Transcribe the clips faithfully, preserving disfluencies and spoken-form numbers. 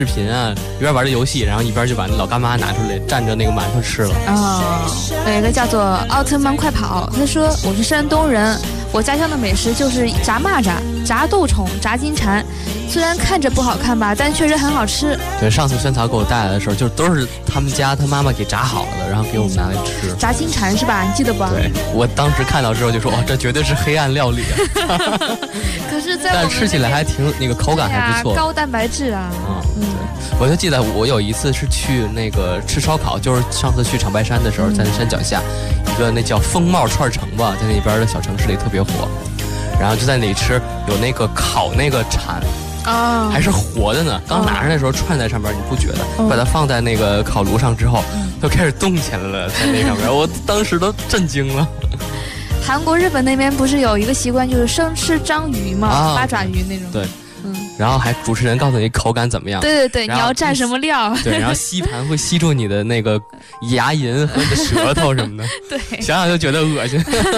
视频啊，一边玩着游戏，然后一边就把老干妈拿出来蘸着那个馒头吃了。 哦，有一个叫做奥特曼快跑，他说我是山东人，我家乡的美食就是炸蚂蚱、炸豆虫、炸金蝉，虽然看着不好看吧，但确实很好吃。 对，上次萱草给我带来的时候，就都是他们家他妈妈给炸好了的，然后给我们拿来吃。 炸金蝉是吧？你记得吧？ 对，我当时看到之后就说，哇，这绝对是黑暗料理啊！ 可是在我们， 但吃起来还挺那个口感还不错， 高蛋白质啊。 嗯嗯，对，我就记得我有一次是去那个吃烧烤，就是上次去长白山的时候，在那山脚下，一个那叫风貌串城吧，在那边的小城市里特别火，然后就在那里吃，有那个烤那个蝉。 啊、 哦，还是活的呢！刚拿上来的时候串在上边，你不觉得？哦、把它放在那个烤炉上之后，就开始动起来了，在那上边，我当时都震惊了。 韩国、日本那边不是有一个习惯，就是生吃章鱼嘛，啊、八爪鱼那种。 对，嗯。然后还主持人告诉你口感怎么样？ 对对对，你要蘸什么料？ 对，然后吸盘会吸住你的那个牙龈和你的舌头什么的。 对， 想想就觉得恶心。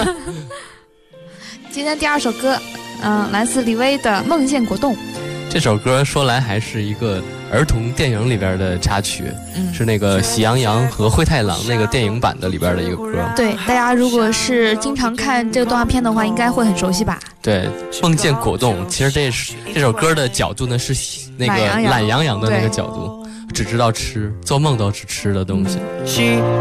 今天第二首歌，嗯、呃，来自李薇的《梦见果冻》。 这首歌说来还是一个儿童电影里边的插曲，嗯、是那个《喜羊羊和灰太狼》那个电影版的里边的一个歌。 对，大家如果是经常看这个动画片的话，应该会很熟悉吧？ 对，梦见果冻，其实这是这首歌的角度呢是那个懒洋洋的那个角度，只知道吃，做梦都是吃的东西。